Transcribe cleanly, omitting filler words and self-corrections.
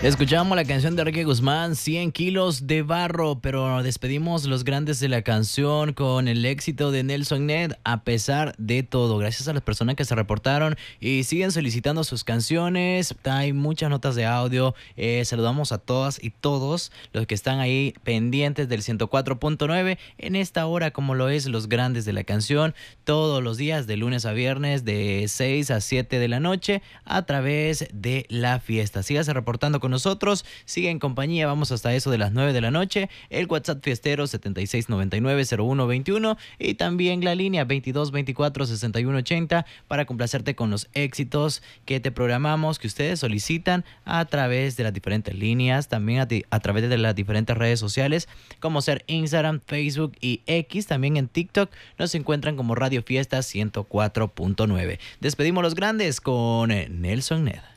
Escuchamos la canción de Enrique Guzmán, 100 kilos de barro, pero despedimos los grandes de la canción con el éxito de Nelson Ned, a pesar de todo. Gracias a las personas que se reportaron y siguen solicitando sus canciones. Hay muchas notas de audio. Saludamos a todas y todos los que están ahí pendientes del 104.9 en esta hora, como lo es los grandes de la canción, todos los días de lunes a viernes de 6 a 7 de la noche a través de La Fiesta. Sígase reportando con nosotros, sigue en compañía, vamos hasta eso de las 9 de la noche, el WhatsApp fiestero 76990121 y también la línea 22246180 para complacerte con los éxitos que te programamos, que ustedes solicitan a través de las diferentes líneas, también a través de las diferentes redes sociales, como ser Instagram, Facebook y X, también en TikTok nos encuentran como Radio Fiesta 104.9. Despedimos los grandes con Nelson Ned.